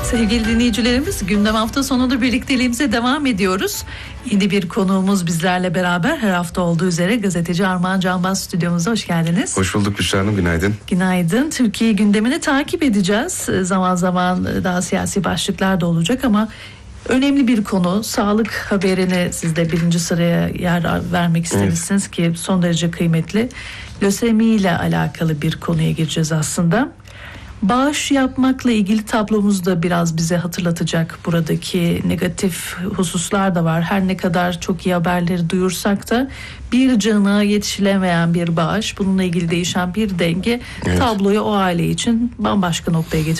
Sevgili dinleyicilerimiz, gündem hafta sonunda birlikteliğimize devam ediyoruz. Yeni bir konuğumuz bizlerle beraber, her hafta olduğu üzere gazeteci Armağan Canbaz stüdyomuza hoş geldiniz. Hoş bulduk Büşra Hanım, günaydın. Günaydın. Türkiye gündemini takip edeceğiz. Zaman zaman daha siyasi başlıklar da olacak ama önemli bir konu, sağlık haberini siz de birinci sıraya yer vermek istemişsiniz ki son derece kıymetli. Lösemi ile alakalı bir konuya gireceğiz aslında. Bağış yapmakla ilgili tablomuz da biraz bize hatırlatacak, buradaki negatif hususlar da var. Her ne kadar çok iyi haberleri duyursak da bir cana yetişilemeyen bir bağış, bununla ilgili değişen bir denge tabloyu o aile için bambaşka noktaya getiriyor.